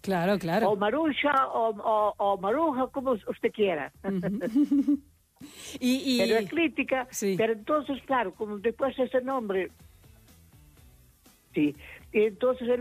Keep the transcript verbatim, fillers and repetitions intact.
Claro, claro. O Maruja, o, o, o Maruja, como usted quiera. Uh-huh. y, y... Pero es crítica, sí. pero entonces, claro, como después ese nombre... Sí, y entonces...